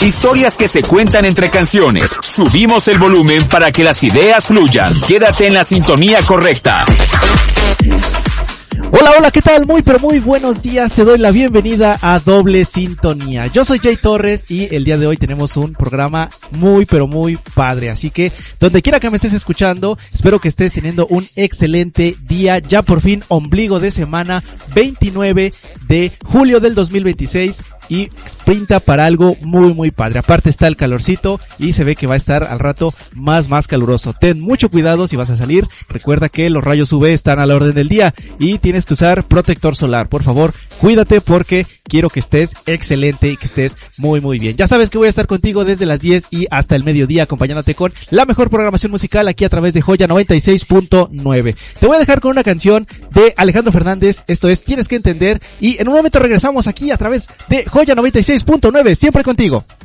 Historias que se cuentan entre canciones. Subimos el volumen para que las ideas fluyan. Quédate en la sintonía correcta. Hola, ¿qué tal? Muy buenos días, te doy la bienvenida a Doble Sintonía. Yo soy Jay Torres y el día de hoy tenemos un programa muy padre, así que donde quiera que me estés escuchando, espero que estés teniendo un excelente día, ya por fin ombligo de semana, 29 de julio del 2026 y pinta para algo muy padre. Aparte está el calorcito y se ve que va a estar al rato más caluroso. Ten mucho cuidado si vas a salir, recuerda que los rayos UV están a la orden del día y tienes que usar protector solar. Por favor, cuídate porque quiero que estés excelente y que estés muy bien. Ya sabes que voy a estar contigo desde las 10 y hasta el mediodía acompañándote con la mejor programación musical aquí a través de Joya 96.9. Te voy a dejar con una canción de Alejandro Fernández, esto es Tienes que Entender, y en un momento regresamos aquí a través de Joya 96.9, siempre contigo.